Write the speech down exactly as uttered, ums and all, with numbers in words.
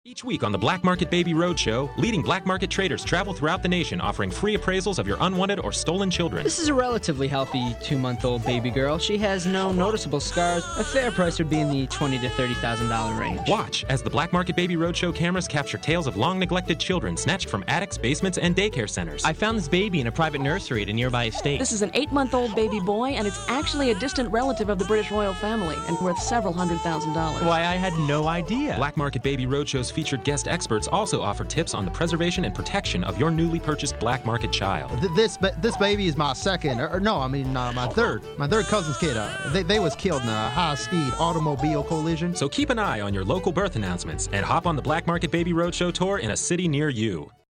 Each week on the Black Market Baby Roadshow, leading black market traders travel throughout the nation offering free appraisals of your unwanted or stolen children. This is a relatively healthy two-month-old baby girl. She has no noticeable scars. A fair price would be in the twenty thousand to thirty thousand dollars range. Watch as the Black Market Baby Roadshow cameras capture tales of long-neglected children snatched from attics, basements, and daycare centers. I found this baby in a private nursery at a nearby estate. This is an eight-month-old baby boy, and it's actually a distant relative of the British royal family and worth several hundred thousand dollars. Why, I had no idea. Black Market Baby Roadshow's featured guest experts also offer tips on the preservation and protection of your newly purchased black market child. This this baby is my second, or, or no, I mean uh, my third, my third cousin's kid. Uh, they, they was killed in a high-speed automobile collision. So keep an eye on your local birth announcements and hop on the Black Market Baby Roadshow tour in a city near you.